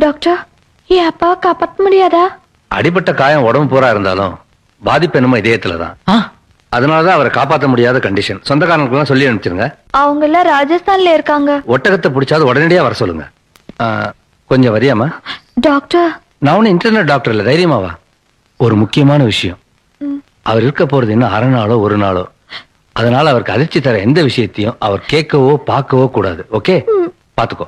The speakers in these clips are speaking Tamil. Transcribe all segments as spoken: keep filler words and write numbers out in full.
டாக்டர் என் அப்பாவை காப்பாற்ற முடியாதா? அடிபட்ட காயம் உடம்பு பூரா இருந்தாலும் பாதிப்பு என்னமோ இதயத்துலதான். அதனாலதான் அவரை காப்பாற்ற முடியாத கண்டிஷன். சொந்தக்காரங்களுக்கு சொல்லி அனுப்பிச்சிருங்க. அவங்க எல்லாம் ராஜஸ்தான்ல இருக்காங்க. ஒட்டகத்தை பிடிச்சாது உடனடியா வர சொல்லுங்க. கொஞ்சம் வரியாமா? டாக்டர் நான் ஒன்னும் இன்டர்நெட் டாக்டர் இல்ல, தைரியமாவா. ஒரு முக்கியமான விஷயம், அவர் இருக்க போறது இன்னும் அரை நாளோ ஒரு நாளோ. அதனால அவருக்கு அதிர்ச்சி தர எந்த விஷயத்தையும் அவர் கேட்கவோ பார்க்கவோ கூடாது. ஓகே, பாத்துக்கோ.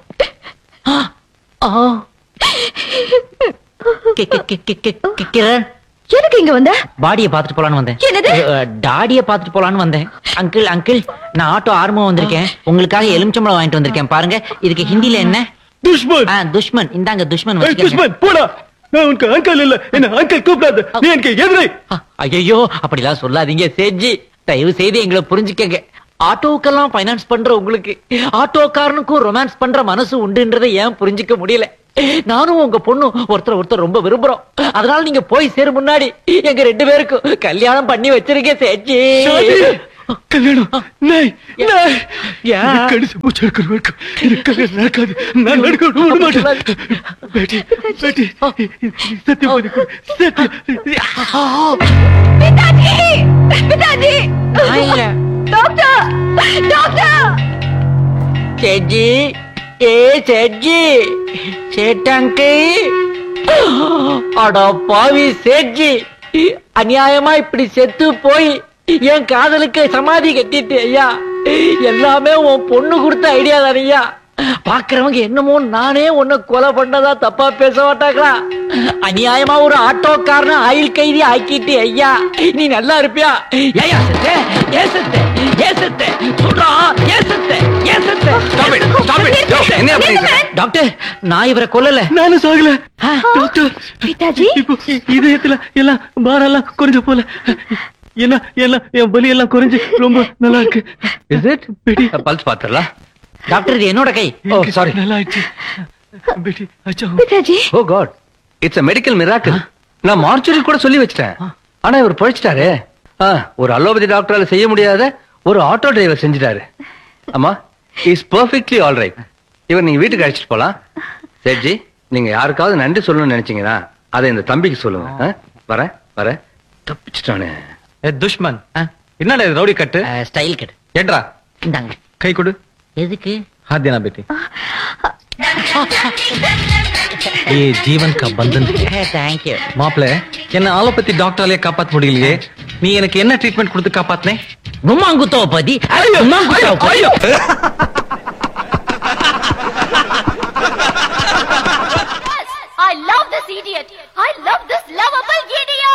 கிரண், எதுக்கு இங்க வந்த? பாடியை பாத்துட்டு போலான்னு வந்தேன். என்னது? டாடியை பாத்துட்டு போலான்னு வந்தேன். அங்கிள் அங்கிள் நான் ஆட்டோ ஆர்வமா வந்திருக்கேன். உங்களுக்காக எலுமிச்சம்பழம் வாங்கிட்டு வந்திருக்கேன். பாருங்க, இதுக்கு ஹிந்தில என்ன? துஷ்மன். துஷ்மன். இந்தாங்க துஷ்மன். துஷ்மன் போடா. நான் உனக்கு அங்கிள் இல்ல, என்ன அங்கிள் கூப்பிடாத. நீ எனக்கு எதிரை. ஐயோ அப்படிலாம் சொல்லாதீங்க சேட்ஜி. தயவு செய்து எங்களை புரிஞ்சுக்கங்க. ஆட்டோக்கெல்லாம் பைனான்ஸ் பண்ற உங்களுக்கு ஆட்டோக்காரனுக்கும் ரொமான்ஸ் பண்ற மனசு உண்டுன்றதை ஏன் புரிஞ்சுக்க முடியல? நானும் உங்க பொண்ணு ஒருத்தர் ஒருத்தர் ரொம்ப விரும்புறோம். அதனால நீங்க போய் சேர முன்னாடி எங்க ரெண்டு பேருக்கும் கல்யாணம் பண்ணி வச்சிருக்கேன் சேட்ஜி. கல்யாணம் நாய் நாய் கடிச்சு பூச்சி இருக்கிற வரைக்கும் எனக்கு கல்யாணம் நடக்காது. நான் நடக்க விட மாட்டேன். பேட்டி பேட்டி சத்தியம் பண்ணி கொடு. சத்தியம். பிதாஜி பிதாஜி டாக்டர் டாக்டர் சேட்ஜி. ஏ சேட்ஜி சேட்டாங்கே. அட பாவி சேட்ஜி, அநியாயமா இப்படி செத்து போய் என் காதலுக்கு சமாதி கட்டிட்டு ஐயா. எல்லாமே உன் பொண்ணு கொடுத்த ஐடியா தானையா. பாக்குறவங்க என்னமோ நானே உன்னை கொலை பண்ணதா தப்பா பேச மாட்டாங்களா? அநியாயமா ஒரு ஆட்டோக்காரன ஆயுள் கைதி ஆக்கிட்டு ஐயா. நீ நல்லா இருப்பியா? ஏயா செத்த ஏன் செத்த ஏன் செத்த சொல்றா ஏன் செத்த ஏன் செத்த? டாக்டர், நான் இவரை கொல்லல. நானும் சாகல டாக்டர். பிதாஜி, இப்போ இதயத்துல எல்லாம் பாரெல்லாம் குறைஞ்ச போல என்ன எல்லாம் என் வலி எல்லாம் குறைஞ்சு ரொம்ப நல்லா இருக்கு. Is it? பேட்டி பல்ஸ் பாத்துறலாம். டாக்டர், இது என்னோட கை. ஓ சாரி. நல்லா ஆயிடுச்சு பேட்டி. அச்சா பிதாஜி. ஓ God, it's a medical miracle. நான் மார்ச்சுரி கூட சொல்லி வச்சிட்டேன். ஆனா இவர் பழிச்சிட்டாரே. ஒரு அலோபதி டாக்டரால செய்ய முடியாத ஒரு ஆட்டோ டிரைவர் செஞ்சிட்டாரு. அம்மா, இஸ் பெர்ஃபெக்ட்லி ஆல் ரைட். இவர் நீங்க வீட்டுக்கு அழைச்சிட்டு போலாம். சேட்ஜி, நீங்க யாருக்காவது நன்றி சொல்லணும்னு நினைச்சீங்கன்னா அதை இந்த தம்பிக்கு சொல்லுங்க. வரேன் வரேன். தப்பிச்சிட்டானே. துஷ்மன். என்னடா இது ரவுடி கட்டு? Style cut. ஏன்றா இந்தாங்க. கை கொடு. எதுக்கு? हाथ बेटी. ये जीवन का बंधन है. Thank you. மாப்ளே, என்ன ஆலோபதி டாக்டராலே காப்பாத்த முடியலையே. நீ எனக்கு என்ன ட்ரீட்மென்ட் கொடுத்து காப்பாத்துனே? குமாங்குத்தோபதி. குமாங்குத்தோபதி. I love this idiot. I love this lover